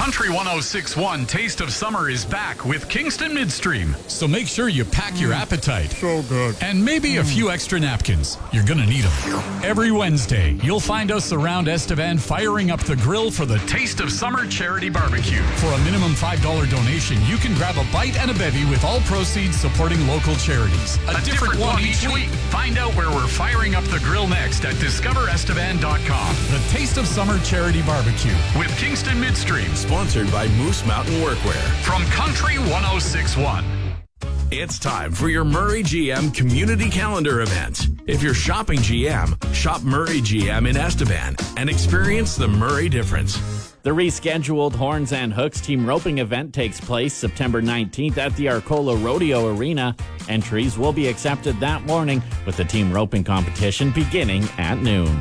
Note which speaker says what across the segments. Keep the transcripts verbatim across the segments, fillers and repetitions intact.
Speaker 1: Country one oh six point one Taste of Summer is back with Kingston Midstream. So make sure you pack your appetite.
Speaker 2: So good.
Speaker 1: And maybe a few extra napkins. You're going to need them. Every Wednesday, you'll find us around Estevan firing up the grill for the Taste of Summer Charity Barbecue. For a minimum five dollars donation, you can grab a bite and a bevy with all proceeds supporting local charities. A, a different, different one each week. Find out where we're firing up the grill next at discover estevan dot com. The Taste of Summer Charity Barbecue with Kingston Midstream.
Speaker 3: Sponsored by Moose Mountain Workwear.
Speaker 1: From Country one oh six point one.
Speaker 3: It's time for your Murray G M Community Calendar event. If you're shopping G M, shop Murray G M in Estevan and experience the Murray difference.
Speaker 4: The rescheduled Horns and Hooks team roping event takes place September nineteenth at the Arcola Rodeo Arena. Entries will be accepted that morning with the team roping competition beginning at noon.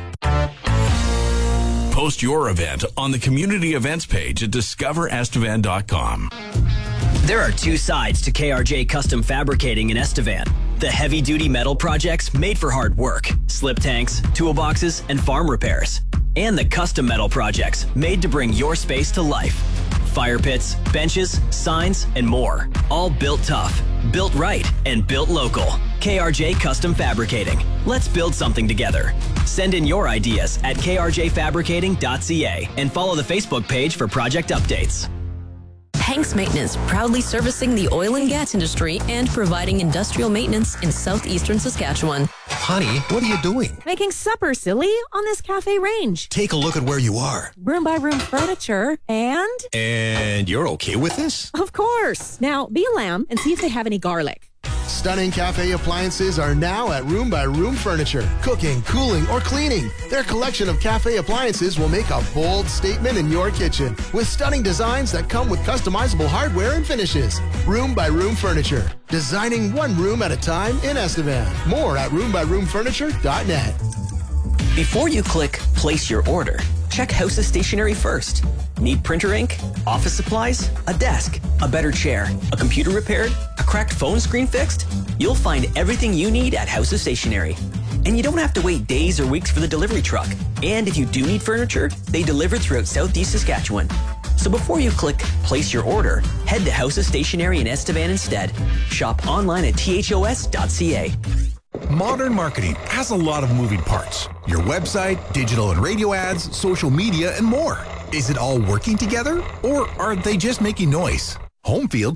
Speaker 3: Post your event on the community events page at discover estevan dot com.
Speaker 5: There are two sides to K R J Custom Fabricating in Estevan. The heavy-duty metal projects made for hard work, slip tanks, toolboxes, and farm repairs. And the custom metal projects made to bring your space to life. Fire pits, benches, signs, and more. All built tough, built right, and built local. K R J Custom Fabricating. Let's build something together. Send in your ideas at k r j fabricating dot c a and follow the Facebook page for project updates.
Speaker 6: Hanks Maintenance, proudly servicing the oil and gas industry and providing industrial maintenance in southeastern Saskatchewan.
Speaker 7: Honey, what are you doing?
Speaker 8: Making supper, silly, on this cafe range.
Speaker 7: Take a look at where you are.
Speaker 8: Room by room furniture, and...
Speaker 7: And you're okay with this?
Speaker 8: Of course. Now, be a lamb and see if they have any garlic.
Speaker 9: Stunning cafe appliances are now at Room by Room Furniture. Cooking, cooling, or cleaning. Their collection of cafe appliances will make a bold statement in your kitchen with stunning designs that come with customizable hardware and finishes. Room by Room Furniture. Designing one room at a time in Estevan. More at room by room furniture dot net.
Speaker 5: Before you click place your order, check House's stationery first. Need printer ink, office supplies, a desk, a better chair, a computer repaired, a cracked phone screen fixed? You'll find everything you need at House's Stationery. And you don't have to wait days or weeks for the delivery truck. And if you do need furniture, they deliver throughout Southeast Saskatchewan. So before you click place your order, head to House's Stationery in Estevan instead. Shop online at t h o s dot c a.
Speaker 10: Modern marketing has a lot of moving parts. Your website, digital and radio ads, social media, and more. Is it all working together? Or are they just making noise? Homefield